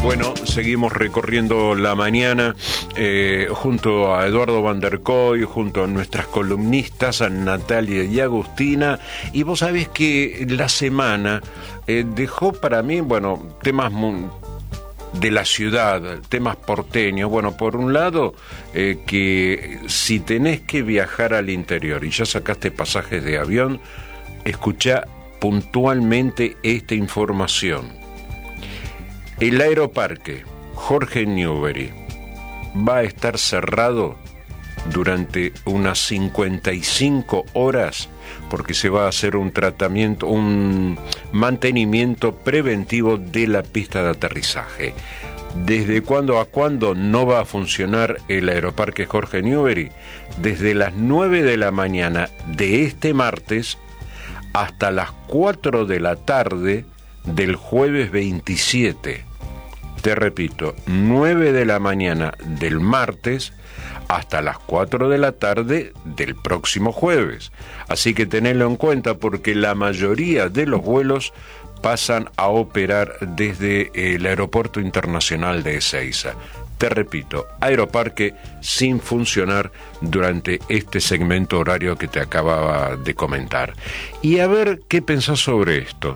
Bueno, seguimos recorriendo la mañana junto a Eduardo Van der Kooi, junto a nuestras columnistas, a Natalia y Agustina. Y vos sabés que la semana dejó para mí, bueno, temas de la ciudad, temas porteños. Bueno, por un lado, que si tenés que viajar al interior y ya sacaste pasajes de avión, escuchá puntualmente esta información. El aeroparque Jorge Newbery va a estar cerrado durante unas 55 horas porque se va a hacer un mantenimiento preventivo de la pista de aterrizaje. ¿Desde cuándo a cuándo no va a funcionar el aeroparque Jorge Newbery? Desde las 9 de la mañana de este martes hasta las 4 de la tarde del jueves 27. Te repito, 9 de la mañana del martes hasta las 4 de la tarde del próximo jueves. Así que tenedlo en cuenta porque la mayoría de los vuelos pasan a operar desde el Aeropuerto Internacional de Ezeiza. Te repito, aeroparque sin funcionar durante este segmento horario que te acababa de comentar. Y a ver qué pensás sobre esto.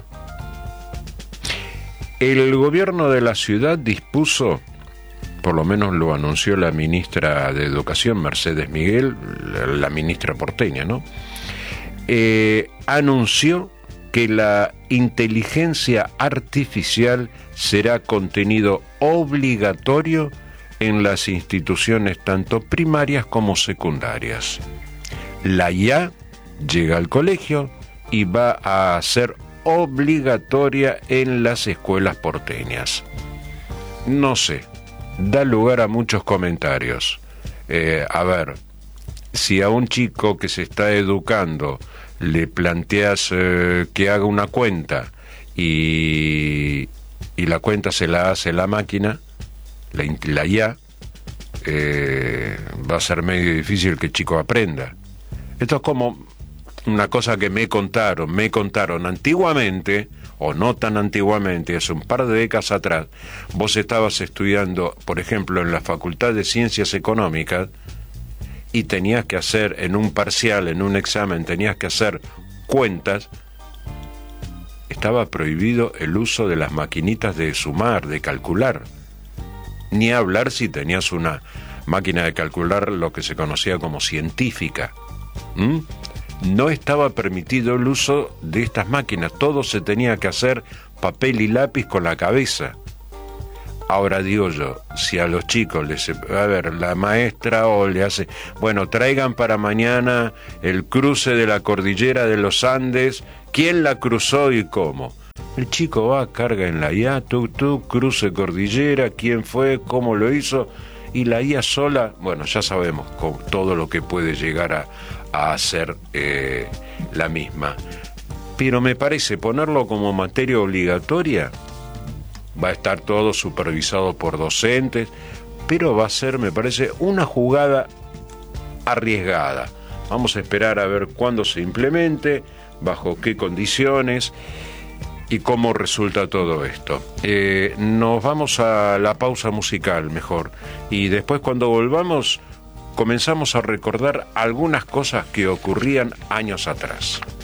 El gobierno de la ciudad dispuso, por lo menos lo anunció la ministra de Educación, Mercedes Miguel, la ministra porteña, ¿no? Anunció que la inteligencia artificial será contenido obligatorio en las instituciones tanto primarias como secundarias. La IA llega al colegio y va a ser obligatoria en las escuelas porteñas. No sé, da lugar a muchos comentarios. A ver, si a un chico que se está educando le planteas que haga una cuenta y la cuenta se la hace la máquina, la IA, va a ser medio difícil que el chico aprenda. Esto es como una cosa que me contaron antiguamente, o no tan antiguamente, hace un par de décadas atrás. Vos estabas estudiando, por ejemplo, en la Facultad de Ciencias Económicas y tenías que hacer en un parcial, en un examen, tenías que hacer cuentas. Estaba prohibido el uso de las maquinitas de sumar, de calcular. Ni hablar si tenías una máquina de calcular, lo que se conocía como científica. No estaba permitido el uso de estas máquinas, todo se tenía que hacer papel y lápiz con la cabeza. Ahora digo yo, si a los chicos la maestra o le hace, bueno, traigan para mañana el cruce de la cordillera de los Andes, ¿quién la cruzó y cómo? El chico va, carga en la IA, cruce cordillera, quién fue, cómo lo hizo, y la IA sola, bueno, ya sabemos todo lo que puede llegar a hacer la misma. Pero me parece ponerlo como materia obligatoria, va a estar todo supervisado por docentes, pero va a ser, me parece, una jugada arriesgada. Vamos a esperar a ver cuándo se implemente, bajo qué condiciones y cómo resulta todo esto. Nos vamos a la pausa musical mejor, y después cuando volvamos comenzamos a recordar algunas cosas que ocurrían años atrás.